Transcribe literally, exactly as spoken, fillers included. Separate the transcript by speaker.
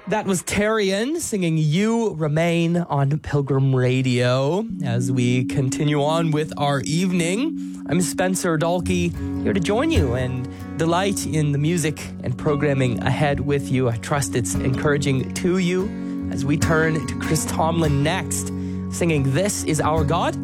Speaker 1: That was Tarian singing You Remain on Pilgrim Radio. As we continue on with our evening, I'm Spencer Dalkey, here to join you and delight in the music and programming ahead with you. I trust it's encouraging to you as we turn to Chris Tomlin next, singing This Is Our God.